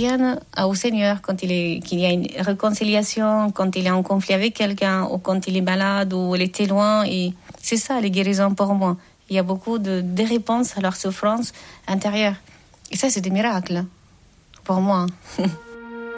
revienne au Seigneur qu'il y a une réconciliation, quand il est en conflit avec quelqu'un, ou quand il est malade, ou il était loin. Et c'est ça, les guérisons pour moi. Il y a beaucoup de réponses à leur souffrance intérieure. Et ça, c'est des miracles, pour moi.